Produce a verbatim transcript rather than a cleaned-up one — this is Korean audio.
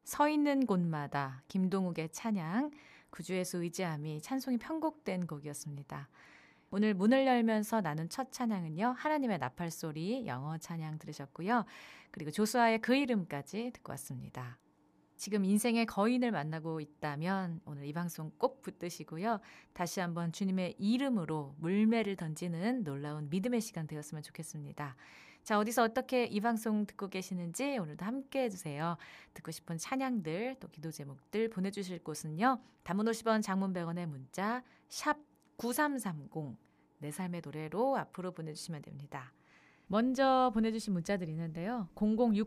서 있는 곳마다 김동욱의 찬양, 구주예수 의지함이 찬송이 편곡된 곡이었습니다. 오늘 문을 열면서 나눈 첫 찬양은요, 하나님의 나팔소리 영어 찬양 들으셨고요. 그리고 조수아의 그 이름까지 듣고 왔습니다. 지금 인생의 거인을 만나고 있다면 오늘 이 방송 꼭 붙드시고요. 다시 한번 주님의 이름으로 물매를 던지는 놀라운 믿음의 시간 되었으면 좋겠습니다. 자, 어디서 어떻게 이 방송 듣고 계시는지 오늘도 함께 해주세요. 듣고 싶은 찬양들 또 기도 제목들 보내주실 곳은요. 단문 오십 원, 장문 백 원의 문자 샵 구삼삼공 내 삶의 노래로 앞으로 보내주시면 됩니다. 먼저 보내주신 문자들이 있는데요. 공공육